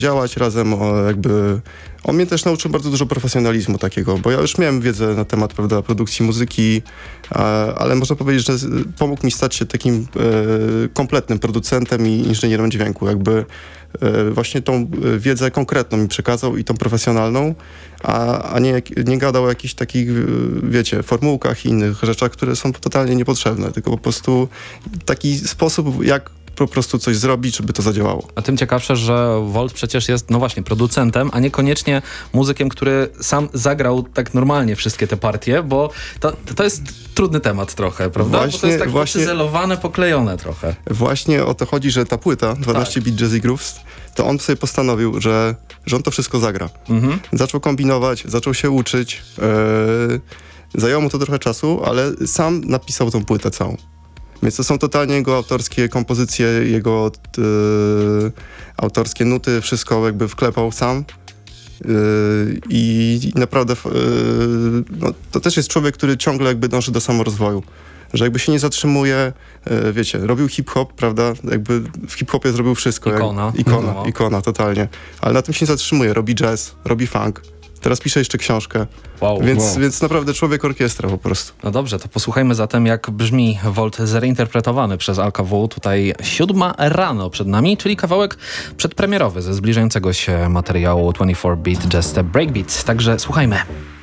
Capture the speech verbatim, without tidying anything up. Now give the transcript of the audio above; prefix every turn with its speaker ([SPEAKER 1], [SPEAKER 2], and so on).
[SPEAKER 1] działać razem, o, jakby... On mnie też nauczył bardzo dużo profesjonalizmu takiego, bo ja już miałem wiedzę na temat, prawda, produkcji muzyki, a, ale można powiedzieć, że pomógł mi stać się takim e, kompletnym producentem i inżynierem dźwięku. Jakby e, właśnie tą wiedzę konkretną mi przekazał i tą profesjonalną, a, a nie, nie gadał o jakichś takich, wiecie, formułkach i innych rzeczach, które są totalnie niepotrzebne, tylko po prostu taki sposób, jak po prostu coś zrobić, żeby to zadziałało.
[SPEAKER 2] A tym ciekawsze, że Volt przecież jest, no właśnie, producentem, a niekoniecznie muzykiem, który sam zagrał tak normalnie wszystkie te partie, bo to, to jest trudny temat trochę, prawda?
[SPEAKER 1] Właśnie,
[SPEAKER 2] bo to jest tak
[SPEAKER 1] właśnie,
[SPEAKER 2] pocyzelowane, poklejone trochę.
[SPEAKER 1] Właśnie o to chodzi, że ta płyta, dwanaście bit Jazzy Grooves, to on sobie postanowił, że, że on to wszystko zagra. Mhm. Zaczął kombinować, zaczął się uczyć, yy, zajęło mu to trochę czasu, ale sam napisał tą płytę całą. Więc to są totalnie jego autorskie kompozycje, jego yy, autorskie nuty, wszystko jakby wklepał sam. Yy, I naprawdę yy, no, to też jest człowiek, który ciągle jakby dąży do samorozwoju. Że jakby się nie zatrzymuje, yy, wiecie, robił hip-hop, prawda? Jakby w hip-hopie zrobił wszystko.
[SPEAKER 2] Ikona.
[SPEAKER 1] Jak, ikona,
[SPEAKER 2] no.
[SPEAKER 1] ikona, totalnie. Ale na tym się nie zatrzymuje. Robi jazz, robi funk. Teraz pisze jeszcze książkę,
[SPEAKER 2] wow,
[SPEAKER 1] więc,
[SPEAKER 2] wow.
[SPEAKER 1] więc naprawdę człowiek orkiestra po prostu.
[SPEAKER 2] No dobrze, to posłuchajmy zatem, jak brzmi Volt zreinterpretowany przez Al K W. Tutaj siódma rano przed nami, czyli kawałek przedpremierowy ze zbliżającego się materiału dwadzieścia cztery bit Just a Breakbeat. Także słuchajmy.